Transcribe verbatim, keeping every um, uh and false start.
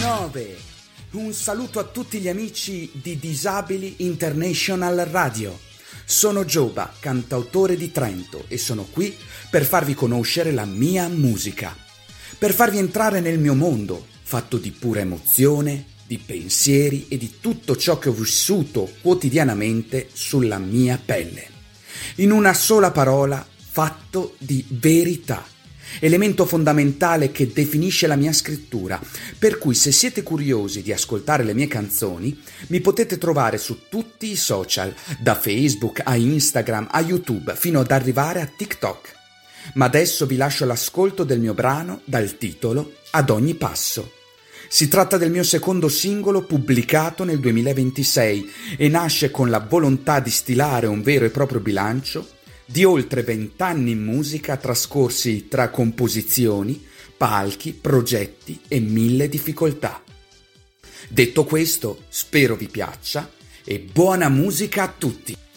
nove. Un saluto a tutti gli amici di Disabili International Radio. Sono Giova, cantautore di Trento, e sono qui per farvi conoscere la mia musica, per farvi entrare nel mio mondo, fatto di pura emozione, di pensieri e di tutto ciò che ho vissuto quotidianamente sulla mia pelle. In una sola parola, fatto di verità. Elemento fondamentale che definisce la mia scrittura, per cui se siete curiosi di ascoltare le mie canzoni, mi potete trovare su tutti i social, da Facebook a Instagram a YouTube, fino ad arrivare a TikTok. Ma adesso vi lascio l'ascolto del mio brano dal titolo Ad ogni passo. Si tratta del mio secondo singolo pubblicato nel duemilaventisei e nasce con la volontà di stilare un vero e proprio bilancio di oltre vent'anni in musica trascorsi tra composizioni, palchi, progetti e mille difficoltà. Detto questo, spero vi piaccia e buona musica a tutti!